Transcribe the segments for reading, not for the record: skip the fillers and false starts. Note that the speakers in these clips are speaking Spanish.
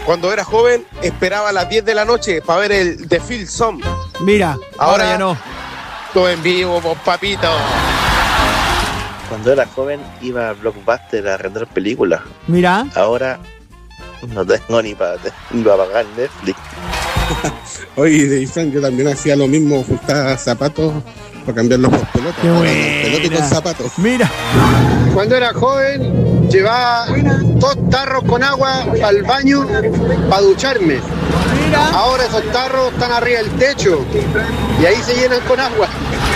Cuando era joven, esperaba a las 10 de la noche para ver el The Field Song. Mira, ahora ya no. Todo en vivo, papito. Cuando era joven, iba a Blockbuster a rentar películas. Mira. Ahora no tengo ni para pagar Netflix. Oye, de Ifrán, yo también hacía lo mismo, juntaba zapatos para cambiarlos por pelotas. Qué buena. Pelotas con zapatos. Mira. Cuando era joven, llevaba 2 tarros con agua al baño para ducharme. Mira. Ahora esos tarros están arriba del techo y ahí se llenan con agua.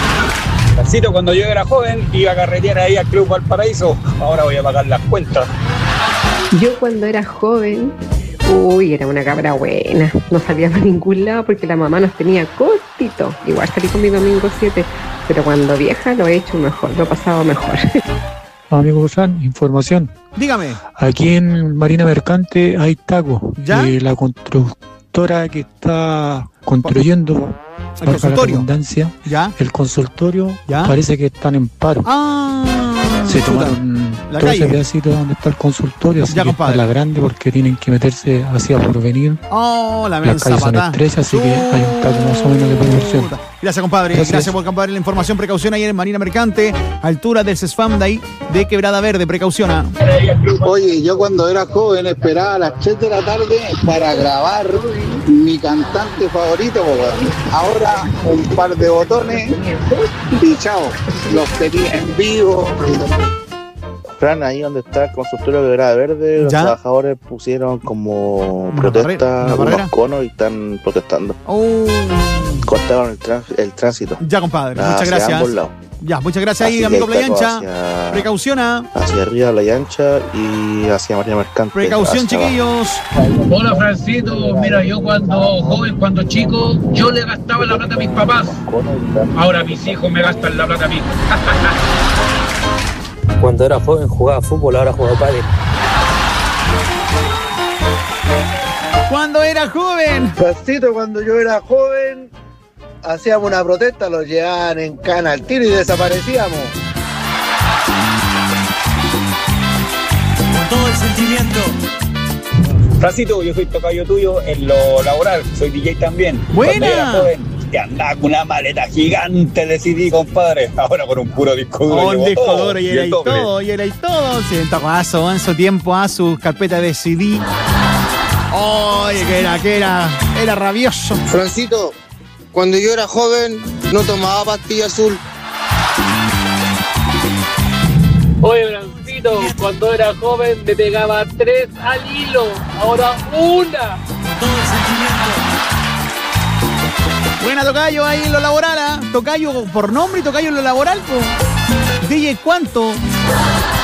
Cuando yo era joven, iba a carretear ahí al Club Valparaíso. Ahora voy a pagar las cuentas. Yo cuando era joven, era una cabra buena. No salía para ningún lado porque la mamá nos tenía cortito. Igual salí con mi domingo 7, pero cuando vieja lo he hecho mejor, lo he pasado mejor. Amigo Fran, información. Dígame. Aquí en Marina Mercante hay tacos. ¿Ya? La constructora que está construyendo ¿El consultorio? ¿Ya? El consultorio, ¿ya? Parece que están en paro. Se tomaron la todo calle. ese pedacito donde está el consultorio, así Ya, que compadre. está la grande porque tienen que meterse hacia Porvenir. La Las calles son estrechas, así que hay un taco más o menos de proporción. Gracias, compadre. Gracias por compadre la información. Precaución ahí en Marina Mercante, altura del CESFAM de ahí, de Quebrada Verde. Precauciona. Oye, yo cuando era joven esperaba a las 3 de la tarde para grabar mi cantante favorito, weón. Ahora un par de botones y chao, los tenía en vivo. Fran, ahí donde está el consultorio de Quebrada Verde, los ¿Ya? trabajadores pusieron como ¿Una protesta, barrera? unos conos y están protestando. Cortaron el tránsito. Ya, compadre. Hacia Muchas gracias. ambos lados. Ya, muchas gracias Así ahí, que amigo hay tacos Playa Ancha. hacia- Precauciona. Hacia arriba Playa Ancha y hacia Marina Mercante. Precaución, hacia abajo. chiquillos. Hola, Francito. Mira, yo cuando joven, cuando chico, yo le gastaba la plata a mis papás. Ahora mis hijos me gastan la plata a mí. Cuando era joven jugaba fútbol, ahora juego pádel. Cuando era joven. Francito, cuando yo era joven, hacíamos una protesta, los llevaban en cana al tiro y desaparecíamos. Con todo el sentimiento. Francito, yo soy tocayo tuyo en lo laboral, soy DJ también. ¡Buena! Cuando era joven, te andaba con una maleta gigante de CD, compadre. Ahora con un puro disco duro. Un llevo disco todo, duro y el era y doble. todo, y era y todo. Siento a su tiempo, a su carpeta de CD. Oye, que era rabioso. Francito, cuando yo era joven, no tomaba pastilla azul. Oye, Francito, cuando era joven me pegaba 3 al hilo, ahora una. Todo el sentimiento. Buena, tocayo ahí en lo laboral, ¿ah? Tocayo por nombre y tocayo en lo laboral, po. DJ, ¿cuánto?